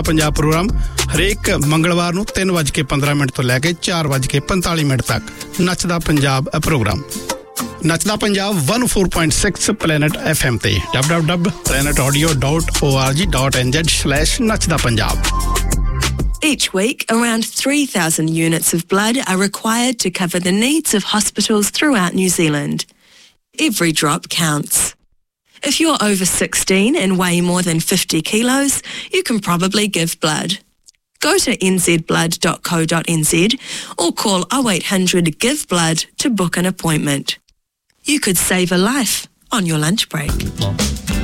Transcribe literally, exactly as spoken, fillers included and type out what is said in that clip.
Punjab programme ਹਰੇਕ ਮੰਗਲਵਾਰ ਨੂੰ ਤਿੰਨ ਵਜ ਕੇ ਪੰਦਰਾਂ ਮਿੰਟ ਤੋਂ ਲੈ ਕੇ ਚਾਰ ਵਜ ਕੇ ਪੰਤਾਲੀ ਮਿੰਟ ਤੱਕ ਨੱਚਦਾ ਪੰਜਾਬ ਪ੍ਰੋਗਰਾਮ ਨੱਚਦਾ Punjab one oh four point six Planet F M ਤੇ w w w dot planet audio dot org dot n z slash ਨੱਚਦਾ Punjab Each week, around three thousand units of blood are required to cover the needs of hospitals throughout New Zealand. Every drop counts. If you're over sixteen and weigh more than fifty kilos, you can probably give blood. Go to n z blood dot co dot n z or call oh eight hundred give blood to book an appointment. You could save a life on your lunch break.